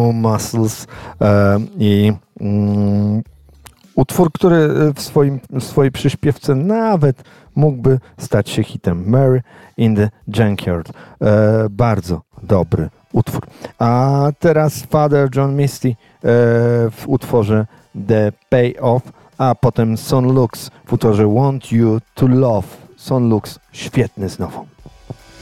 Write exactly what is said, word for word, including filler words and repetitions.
No Muscles e, i mm, utwór, który w, swoim, w swojej przyśpiewce nawet mógłby stać się hitem. Mary in the Junkyard. E, bardzo dobry utwór. A teraz Father John Misty e, w utworze The Payoff, a potem Son Lux w utworze Want You to Love. Son Lux świetny znowu.